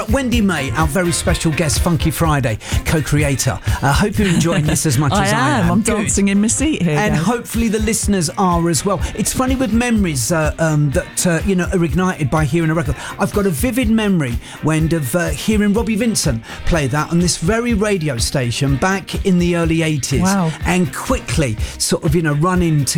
Wendy May, our very special guest, Funky Friday, co-creator. I hope you're enjoying this as much as I am. I'm dancing in my seat here. And guys. hopefully the listeners are as well. It's funny with memories that are ignited by hearing a record. I've got a vivid memory, Wendy, of hearing Robbie Vincent play that on this very radio station back in the early 80s. Wow. And quickly sort of, running to